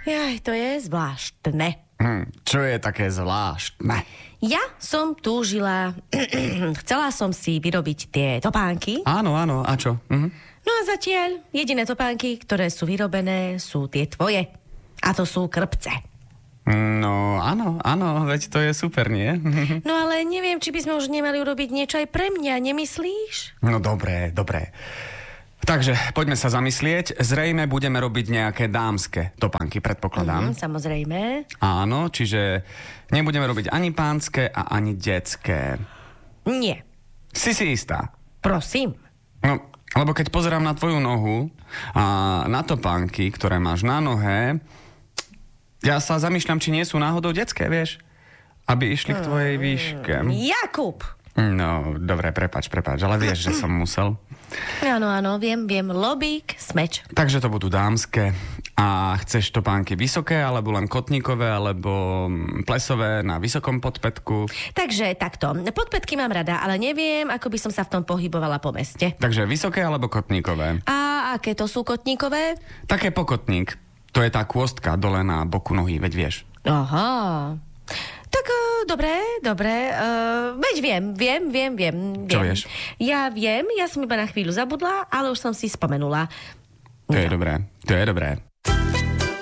Jaj, to je zvláštne. Čo je také zvláštne? Ja som túžila, chcela som si vyrobiť tie topánky. Áno, a čo? No a zatiaľ jediné topánky, ktoré sú vyrobené, sú tie tvoje. A to sú krpce. No, áno, veď to je super, nie? No ale neviem, či by sme už nemali urobiť niečo aj pre mňa, nemyslíš? No dobre. Takže poďme sa zamyslieť. Zrejme budeme robiť nejaké dámske topánky, predpokladám. Samozrejme. Áno, čiže nebudeme robiť ani pánske a ani detské. Nie. Si istá? Prosím. No, lebo keď pozerám na tvoju nohu a na topánky, ktoré máš na nohe, ja sa zamýšľam, či nie sú náhodou detské, vieš? Aby išli k tvojej výške. Jakub! No, dobre, prepáč, ale vieš, že som musel. Áno, viem, lobík, smeč. Takže to budú dámske. A chceš topánky vysoké, alebo len kotníkové, alebo plesové na vysokom podpätku? Takže takto. Podpätky mám rada, ale neviem, ako by som sa v tom pohybovala po meste. Takže vysoké alebo kotníkové? A aké to sú kotníkové? Také pokotník. To je tá kôstka dole na boku nohy, veď vieš. Aha. Tak dobre. Veď viem. Čo vieš? Ja viem, ja som iba na chvíľu zabudla, ale už som si spomenula. To je dobré.